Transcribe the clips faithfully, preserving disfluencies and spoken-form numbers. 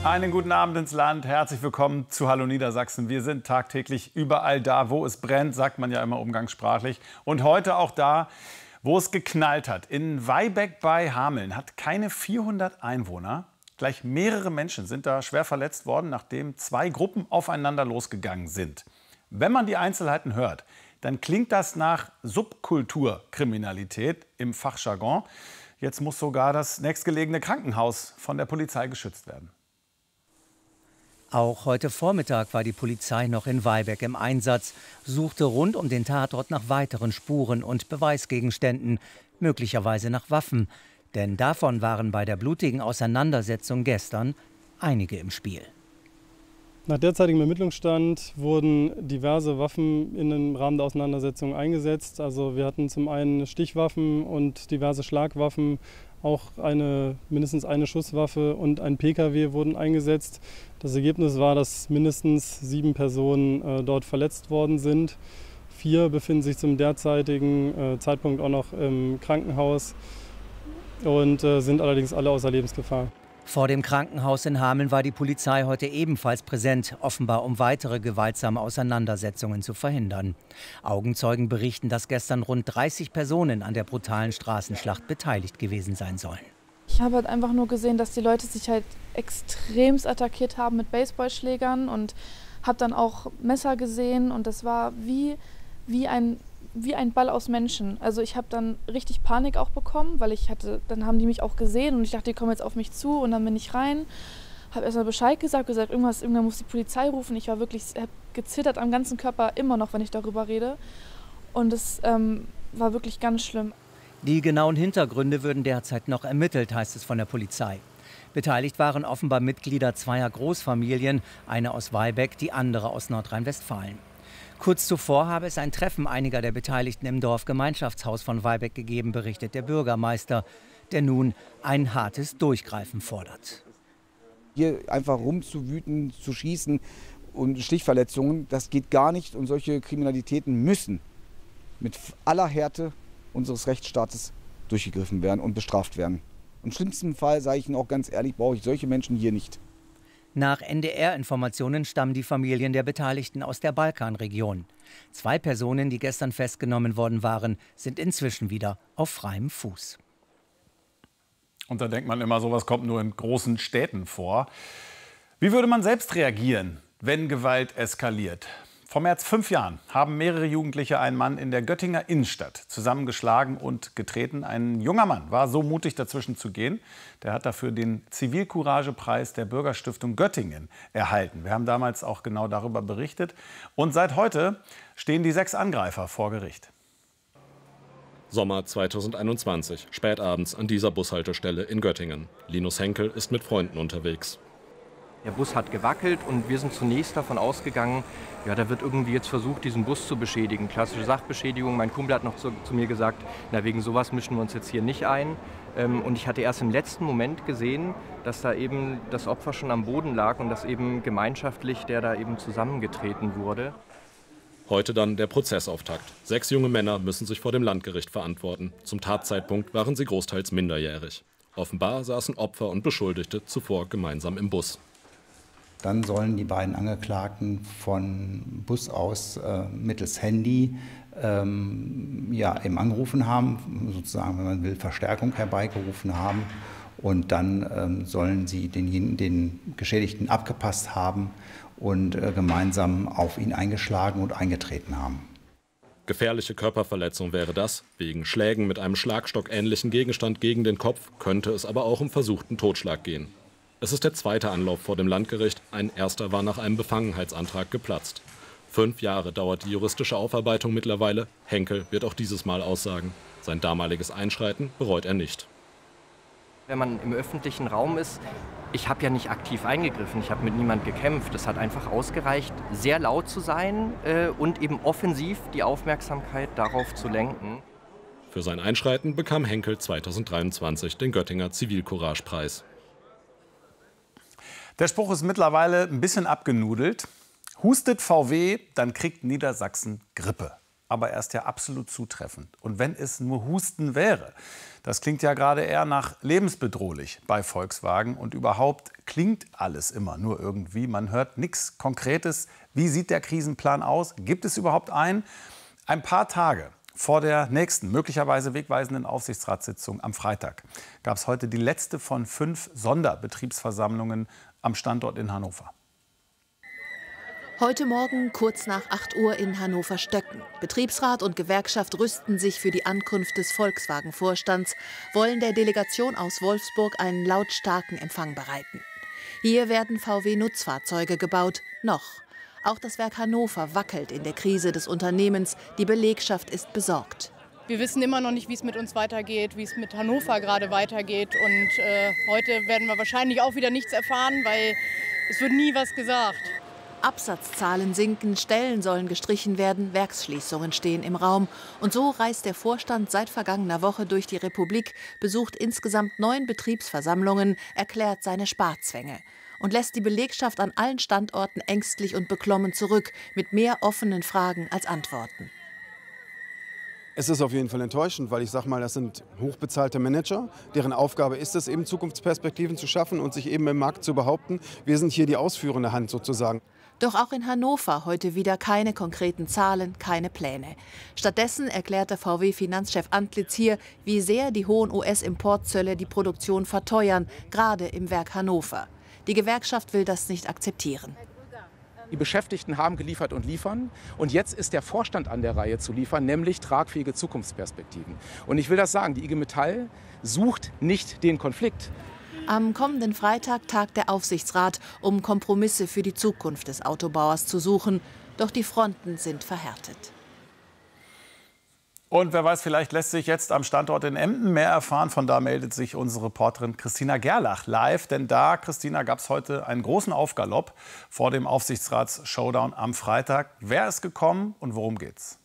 Einen guten Abend ins Land. Herzlich willkommen zu Hallo Niedersachsen. Wir sind tagtäglich überall da, wo es brennt, sagt man ja immer umgangssprachlich. Und heute auch da, wo es geknallt hat. In Weybeck bei Hameln hat keine vierhundert Einwohner. Gleich mehrere Menschen sind da schwer verletzt worden, nachdem zwei Gruppen aufeinander losgegangen sind. Wenn man die Einzelheiten hört, dann klingt das nach Subkulturkriminalität im Fachjargon. Jetzt muss sogar das nächstgelegene Krankenhaus von der Polizei geschützt werden. Auch heute Vormittag war die Polizei noch in Weybeck im Einsatz, suchte rund um den Tatort nach weiteren Spuren und Beweisgegenständen, möglicherweise nach Waffen. Denn davon waren bei der blutigen Auseinandersetzung gestern einige im Spiel. Nach derzeitigem Ermittlungsstand wurden diverse Waffen in dem Rahmen der Auseinandersetzung eingesetzt. Also wir hatten zum einen Stichwaffen und diverse Schlagwaffen, auch eine, mindestens eine Schusswaffe und ein P K W wurden eingesetzt. Das Ergebnis war, dass mindestens sieben Personen äh, dort verletzt worden sind. Vier befinden sich zum derzeitigen äh, Zeitpunkt auch noch im Krankenhaus und äh, sind allerdings alle außer Lebensgefahr. Vor dem Krankenhaus in Hameln war die Polizei heute ebenfalls präsent, offenbar um weitere gewaltsame Auseinandersetzungen zu verhindern. Augenzeugen berichten, dass gestern rund dreißig Personen an der brutalen Straßenschlacht beteiligt gewesen sein sollen. Ich habe halt einfach nur gesehen, dass die Leute sich halt extremst attackiert haben mit Baseballschlägern und habe dann auch Messer gesehen und das war wie, wie ein wie ein Ball aus Menschen. Also ich habe dann richtig Panik auch bekommen, weil ich hatte, dann haben die mich auch gesehen und ich dachte, die kommen jetzt auf mich zu und dann bin ich rein, habe erstmal Bescheid gesagt, gesagt, irgendwas, irgendwann muss die Polizei rufen. Ich war wirklich, habe gezittert am ganzen Körper, immer noch, wenn ich darüber rede. Und es ähm, war wirklich ganz schlimm. Die genauen Hintergründe würden derzeit noch ermittelt, heißt es von der Polizei. Beteiligt waren offenbar Mitglieder zweier Großfamilien, eine aus Weybeck, die andere aus Nordrhein-Westfalen. Kurz zuvor habe es ein Treffen einiger der Beteiligten im Dorfgemeinschaftshaus von Weybeck gegeben, berichtet der Bürgermeister, der nun ein hartes Durchgreifen fordert. Hier einfach rumzuwüten, zu schießen und Stichverletzungen, das geht gar nicht. Und solche Kriminalitäten müssen mit aller Härte unseres Rechtsstaates durchgegriffen werden und bestraft werden. Im schlimmsten Fall, sage ich Ihnen auch ganz ehrlich, brauche ich solche Menschen hier nicht. Nach N D R-Informationen stammen die Familien der Beteiligten aus der Balkanregion. Zwei Personen, die gestern festgenommen worden waren, sind inzwischen wieder auf freiem Fuß. Und da denkt man immer, sowas kommt nur in großen Städten vor. Wie würde man selbst reagieren, wenn Gewalt eskaliert? Vor mehr als fünf Jahren haben mehrere Jugendliche einen Mann in der Göttinger Innenstadt zusammengeschlagen und getreten. Ein junger Mann war so mutig, dazwischen zu gehen. Der hat dafür den Zivilcourage-Preis der Bürgerstiftung Göttingen erhalten. Wir haben damals auch genau darüber berichtet. Und seit heute stehen die sechs Angreifer vor Gericht. Sommer zweitausendeinundzwanzig, spätabends an dieser Bushaltestelle in Göttingen. Linus Henkel ist mit Freunden unterwegs. Der Bus hat gewackelt und wir sind zunächst davon ausgegangen, ja, da wird irgendwie jetzt versucht, diesen Bus zu beschädigen. Klassische Sachbeschädigung. Mein Kumpel hat noch zu, zu mir gesagt, na, wegen sowas mischen wir uns jetzt hier nicht ein. Ähm, und ich hatte erst im letzten Moment gesehen, dass da eben das Opfer schon am Boden lag und dass eben gemeinschaftlich der da eben zusammengetreten wurde. Heute dann der Prozessauftakt. Sechs junge Männer müssen sich vor dem Landgericht verantworten. Zum Tatzeitpunkt waren sie großteils minderjährig. Offenbar saßen Opfer und Beschuldigte zuvor gemeinsam im Bus. Dann sollen die beiden Angeklagten von Bus aus äh, mittels Handy ähm, ja, eben angerufen haben, sozusagen, wenn man will, Verstärkung herbeigerufen haben. Und dann ähm, sollen sie den, den Geschädigten abgepasst haben und äh, gemeinsam auf ihn eingeschlagen und eingetreten haben. Gefährliche Körperverletzung wäre das. Wegen Schlägen mit einem schlagstockähnlichen Gegenstand gegen den Kopf könnte es aber auch um versuchten Totschlag gehen. Es ist der zweite Anlauf vor dem Landgericht. Ein erster war nach einem Befangenheitsantrag geplatzt. Fünf Jahre dauert die juristische Aufarbeitung mittlerweile. Henkel wird auch dieses Mal aussagen. Sein damaliges Einschreiten bereut er nicht. Wenn man im öffentlichen Raum ist, ich habe ja nicht aktiv eingegriffen, ich habe mit niemand gekämpft. Es hat einfach ausgereicht, sehr laut zu sein äh, und eben offensiv die Aufmerksamkeit darauf zu lenken. Für sein Einschreiten bekam Henkel zweitausenddreiundzwanzig den Göttinger Zivilcourage-Preis. Der Spruch ist mittlerweile ein bisschen abgenudelt. Hustet V W, dann kriegt Niedersachsen Grippe. aber er ist ja absolut zutreffend. Und wenn es nur Husten wäre, das klingt ja gerade eher nach lebensbedrohlich bei Volkswagen. Und überhaupt klingt alles immer nur irgendwie. Man hört nichts Konkretes. Wie sieht der Krisenplan aus? Gibt es überhaupt einen? Ein paar Tage vor der nächsten, möglicherweise wegweisenden Aufsichtsratssitzung am Freitag gab es heute die letzte von fünf Sonderbetriebsversammlungen am Standort in Hannover. Heute Morgen kurz nach acht Uhr in Hannover-Stöcken. Betriebsrat und Gewerkschaft rüsten sich für die Ankunft des Volkswagen-Vorstands, wollen der Delegation aus Wolfsburg einen lautstarken Empfang bereiten. Hier werden V W-Nutzfahrzeuge gebaut, noch. Auch das Werk Hannover wackelt in der Krise des Unternehmens. Die Belegschaft ist besorgt. Wir wissen immer noch nicht, wie es mit uns weitergeht, wie es mit Hannover gerade weitergeht. Und äh, heute werden wir wahrscheinlich auch wieder nichts erfahren, weil es wird nie was gesagt. Absatzzahlen sinken, Stellen sollen gestrichen werden, Werksschließungen stehen im Raum. Und so reist der Vorstand seit vergangener Woche durch die Republik, besucht insgesamt neun Betriebsversammlungen, erklärt seine Sparzwänge und lässt die Belegschaft an allen Standorten ängstlich und beklommen zurück, mit mehr offenen Fragen als Antworten. Es ist auf jeden Fall enttäuschend, weil ich sage mal, das sind hochbezahlte Manager, deren Aufgabe ist es eben, Zukunftsperspektiven zu schaffen und sich eben im Markt zu behaupten. Wir sind hier die ausführende Hand sozusagen. Doch auch in Hannover heute wieder keine konkreten Zahlen, keine Pläne. Stattdessen erklärte V W-Finanzchef Antlitz hier, wie sehr die hohen U S-Importzölle die Produktion verteuern, gerade im Werk Hannover. Die Gewerkschaft will das nicht akzeptieren. Die Beschäftigten haben geliefert und liefern. Und jetzt ist der Vorstand an der Reihe zu liefern, nämlich tragfähige Zukunftsperspektiven. Und ich will das sagen, die I G Metall sucht nicht den Konflikt. Am kommenden Freitag tagt der Aufsichtsrat, um Kompromisse für die Zukunft des Autobauers zu suchen. Doch die Fronten sind verhärtet. Und wer weiß, vielleicht lässt sich jetzt am Standort in Emden mehr erfahren. Von da meldet sich unsere Reporterin Christina Gerlach live. Denn da, Christina, gab es heute einen großen Aufgalopp vor dem Aufsichtsrats-Showdown am Freitag. Wer ist gekommen und worum geht's?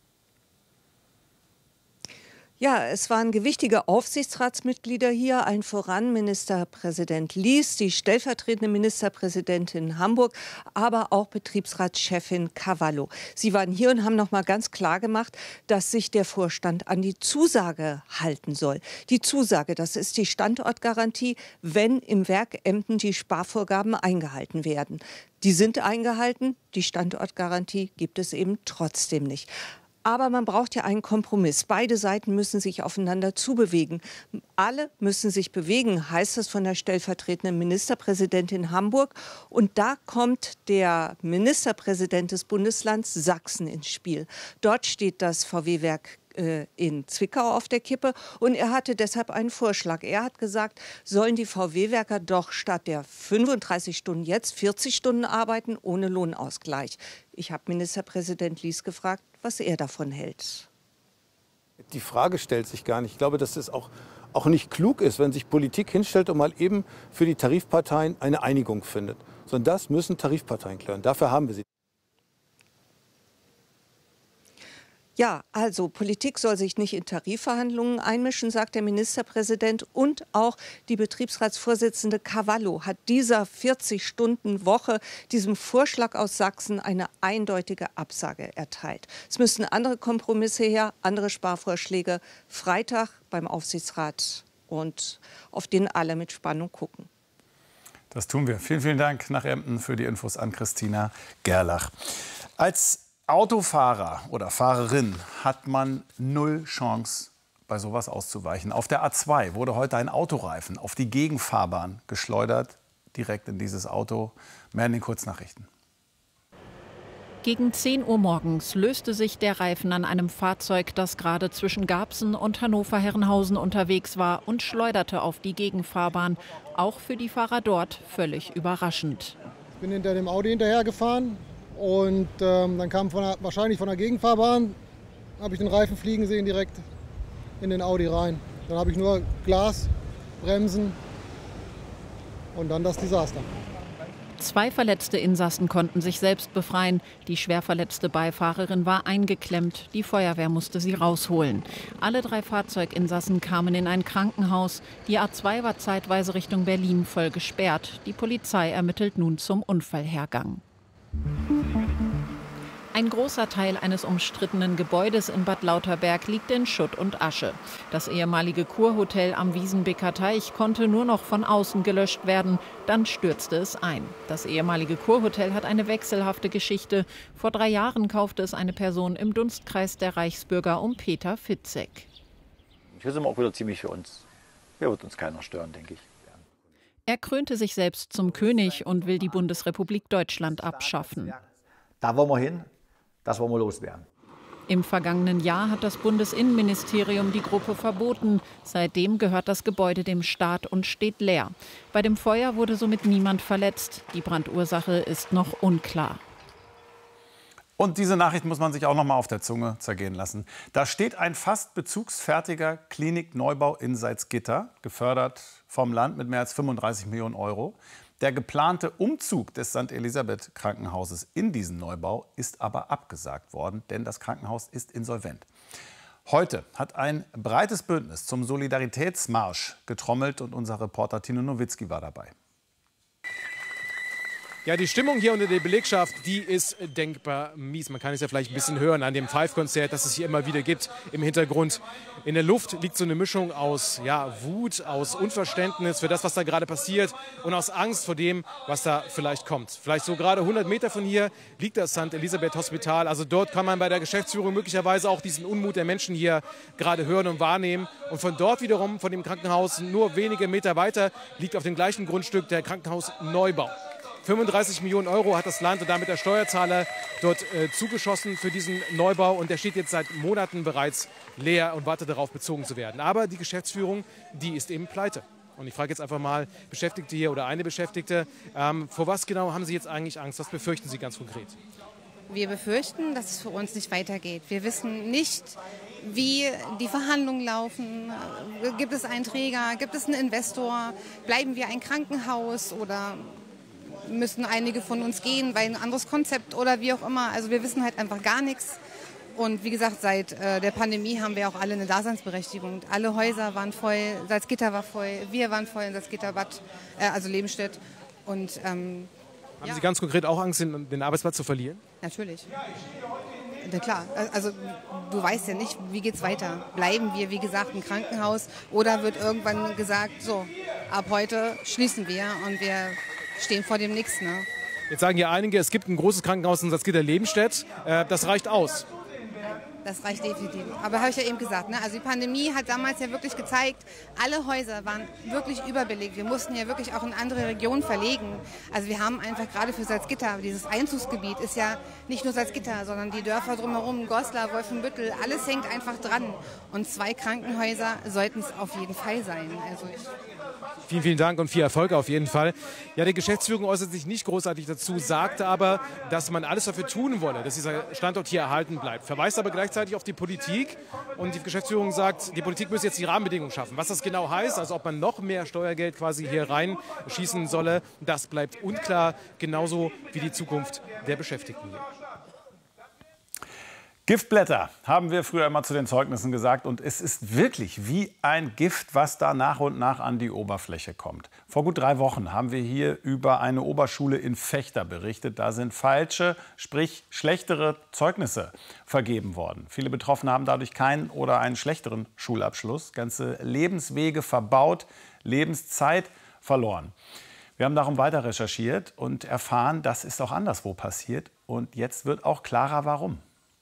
Ja, es waren gewichtige Aufsichtsratsmitglieder hier, allen voran Ministerpräsident Lies, die stellvertretende Ministerpräsidentin Hamburg, aber auch Betriebsratschefin Cavallo. Sie waren hier und haben noch mal ganz klar gemacht, dass sich der Vorstand an die Zusage halten soll. Die Zusage, das ist die Standortgarantie, wenn im Werk Emden die Sparvorgaben eingehalten werden. Die sind eingehalten, die Standortgarantie gibt es eben trotzdem nicht. Aber man braucht ja einen Kompromiss. Beide Seiten müssen sich aufeinander zubewegen. Alle müssen sich bewegen, heißt es von der stellvertretenden Ministerpräsidentin Hamburg. Und da kommt der Ministerpräsident des Bundeslands Sachsen ins Spiel. Dort steht das V W-Werk in Zwickau auf der Kippe und er hatte deshalb einen Vorschlag. Er hat gesagt, sollen die V W-Werker doch statt der fünfunddreißig Stunden jetzt vierzig Stunden arbeiten ohne Lohnausgleich. Ich habe Ministerpräsident Lies gefragt, was er davon hält. Die Frage stellt sich gar nicht. Ich glaube, dass es auch, auch nicht klug ist, wenn sich Politik hinstellt und mal eben für die Tarifparteien eine Einigung findet. Sondern das müssen Tarifparteien klären. Dafür haben wir sie. Ja, also Politik soll sich nicht in Tarifverhandlungen einmischen, sagt der Ministerpräsident. Und auch die Betriebsratsvorsitzende Cavallo hat dieser vierzig-Stunden-Woche, diesem Vorschlag aus Sachsen, eine eindeutige Absage erteilt. Es müssen andere Kompromisse her, andere Sparvorschläge. Freitag beim Aufsichtsrat und auf den alle mit Spannung gucken. Das tun wir. Vielen, vielen Dank nach Emden für die Infos an Christina Gerlach. Als Autofahrer oder Fahrerin hat man null Chance, bei sowas auszuweichen. Auf der A zwei wurde heute ein Autoreifen auf die Gegenfahrbahn geschleudert, direkt in dieses Auto. Mehr in den Kurznachrichten. Gegen zehn Uhr morgens löste sich der Reifen an einem Fahrzeug, das gerade zwischen Garbsen und Hannover-Herrenhausen unterwegs war und schleuderte auf die Gegenfahrbahn. Auch für die Fahrer dort völlig überraschend. Ich bin hinter dem Audi hinterhergefahren. Und ähm, dann kam von der, wahrscheinlich von der Gegenfahrbahn, habe ich den Reifen fliegen sehen direkt in den Audi rein. Dann habe ich nur Glas, Bremsen und dann das Desaster. Zwei verletzte Insassen konnten sich selbst befreien. Die schwer verletzte Beifahrerin war eingeklemmt. Die Feuerwehr musste sie rausholen. Alle drei Fahrzeuginsassen kamen in ein Krankenhaus. Die A zwei war zeitweise Richtung Berlin voll gesperrt. Die Polizei ermittelt nun zum Unfallhergang. Ein großer Teil eines umstrittenen Gebäudes in Bad Lauterberg liegt in Schutt und Asche. Das ehemalige Kurhotel am Wiesenbeker Teich konnte nur noch von außen gelöscht werden. Dann stürzte es ein. Das ehemalige Kurhotel hat eine wechselhafte Geschichte. Vor drei Jahren kaufte es eine Person im Dunstkreis der Reichsbürger um Peter Fitzek. Hier sind wir auch wieder ziemlich für uns. Hier wird uns keiner stören, denke ich. Er krönte sich selbst zum König und will die Bundesrepublik Deutschland abschaffen. Da wollen wir hin, das wollen wir loswerden. Im vergangenen Jahr hat das Bundesinnenministerium die Gruppe verboten. Seitdem gehört das Gebäude dem Staat und steht leer. Bei dem Feuer wurde somit niemand verletzt. Die Brandursache ist noch unklar. Und diese Nachricht muss man sich auch noch mal auf der Zunge zergehen lassen. Da steht ein fast bezugsfertiger Klinikneubau in Salzgitter, gefördert vom Land mit mehr als fünfunddreißig Millionen Euro. Der geplante Umzug des Sankt Elisabeth Krankenhauses in diesen Neubau ist aber abgesagt worden, denn das Krankenhaus ist insolvent. Heute hat ein breites Bündnis zum Solidaritätsmarsch getrommelt und unser Reporter Tino Nowitzki war dabei. Ja, die Stimmung hier unter der Belegschaft, die ist denkbar mies. Man kann es ja vielleicht ein bisschen hören an dem Five-Konzert, das es hier immer wieder gibt im Hintergrund. In der Luft liegt so eine Mischung aus ja, Wut, aus Unverständnis für das, was da gerade passiert und aus Angst vor dem, was da vielleicht kommt. Vielleicht so gerade hundert Meter von hier liegt das Sankt Elisabeth Hospital. Also dort kann man bei der Geschäftsführung möglicherweise auch diesen Unmut der Menschen hier gerade hören und wahrnehmen. Und von dort wiederum, von dem Krankenhaus nur wenige Meter weiter, liegt auf dem gleichen Grundstück der Krankenhausneubau. fünfunddreißig Millionen Euro hat das Land und damit der Steuerzahler dort äh, zugeschossen für diesen Neubau. Und der steht jetzt seit Monaten bereits leer und wartet darauf, bezogen zu werden. Aber die Geschäftsführung, die ist eben pleite. Und ich frage jetzt einfach mal Beschäftigte hier oder eine Beschäftigte, ähm, vor was genau haben Sie jetzt eigentlich Angst? Was befürchten Sie ganz konkret? Wir befürchten, dass es für uns nicht weitergeht. Wir wissen nicht, wie die Verhandlungen laufen. Gibt es einen Träger? Gibt es einen Investor? Bleiben wir ein Krankenhaus oder müssen einige von uns gehen, weil ein anderes Konzept oder wie auch immer. Also wir wissen halt einfach gar nichts. Und wie gesagt, seit äh, der Pandemie haben wir auch alle eine Daseinsberechtigung. Alle Häuser waren voll, Salzgitter war voll, wir waren voll in Salzgitterbad, äh, also Lebenstedt. Und, ähm, haben ja. Sie ganz konkret auch Angst, den, den Arbeitsplatz zu verlieren? Natürlich. Na klar, also du weißt ja nicht, wie geht's weiter. Bleiben wir, wie gesagt, im Krankenhaus oder wird irgendwann gesagt, so, ab heute schließen wir und wir stehen vor dem Nichts. Ne? Jetzt sagen ja einige, es gibt ein großes Krankenhaus in Salzgitter-Lebenstedt. Äh, das reicht aus. Das reicht definitiv. Aber habe ich ja eben gesagt, ne? Also die Pandemie hat damals ja wirklich gezeigt, alle Häuser waren wirklich überbelegt. Wir mussten ja wirklich auch in andere Regionen verlegen. Also wir haben einfach gerade für Salzgitter, dieses Einzugsgebiet ist ja nicht nur Salzgitter, sondern die Dörfer drumherum, Goslar, Wolfenbüttel, alles hängt einfach dran. Und zwei Krankenhäuser sollten es auf jeden Fall sein. Also ich Vielen, vielen Dank und viel Erfolg auf jeden Fall. Ja, die Geschäftsführung äußert sich nicht großartig dazu, sagte aber, dass man alles dafür tun wolle, dass dieser Standort hier erhalten bleibt. Verweist aber gleichzeitig auf die Politik und die Geschäftsführung sagt, die Politik müsse jetzt die Rahmenbedingungen schaffen. Was das genau heißt, also ob man noch mehr Steuergeld quasi hier reinschießen solle, das bleibt unklar, genauso wie die Zukunft der Beschäftigten hier. Giftblätter haben wir früher immer zu den Zeugnissen gesagt. Und es ist wirklich wie ein Gift, was da nach und nach an die Oberfläche kommt. Vor gut drei Wochen haben wir hier über eine Oberschule in Vechta berichtet. Da sind falsche, sprich schlechtere Zeugnisse vergeben worden. Viele Betroffene haben dadurch keinen oder einen schlechteren Schulabschluss. Ganze Lebenswege verbaut, Lebenszeit verloren. Wir haben darum weiter recherchiert und erfahren, das ist auch anderswo passiert. Und jetzt wird auch klarer, warum.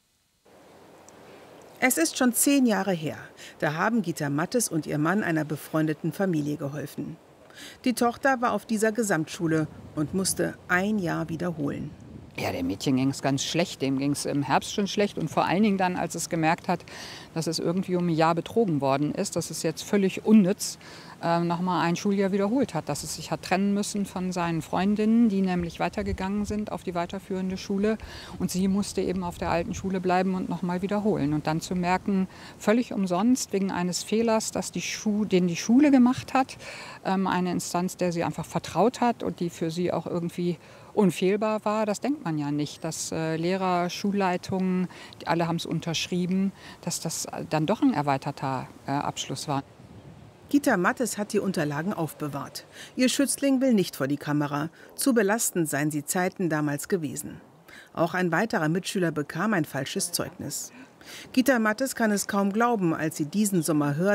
Es ist schon zehn Jahre her. Da haben Gita Mattes und ihr Mann einer befreundeten Familie geholfen. Die Tochter war auf dieser Gesamtschule und musste ein Jahr wiederholen. Ja, dem Mädchen ging es ganz schlecht. Dem ging es im Herbst schon schlecht. Und vor allen Dingen dann, als es gemerkt hat, dass es irgendwie um ein Jahr betrogen worden ist, dass es jetzt völlig unnütz äh, noch mal ein Schuljahr wiederholt hat. Dass es sich hat trennen müssen von seinen Freundinnen, die nämlich weitergegangen sind auf die weiterführende Schule. Und sie musste eben auf der alten Schule bleiben und noch mal wiederholen. Und dann zu merken, völlig umsonst, wegen eines Fehlers, dass die Schu- den die Schule gemacht hat, ähm, eine Instanz, der sie einfach vertraut hat und die für sie auch irgendwie unfehlbar war, das denkt man ja nicht, dass äh, Lehrer, Schulleitungen, die alle haben es unterschrieben, dass das dann doch ein erweiterter äh, Abschluss war. Gita Mattes hat die Unterlagen aufbewahrt. Ihr Schützling will nicht vor die Kamera. Zu belastend seien die Zeiten damals gewesen. Auch ein weiterer Mitschüler bekam ein falsches Zeugnis. Gita Mattes kann es kaum glauben, als sie diesen Sommer hört,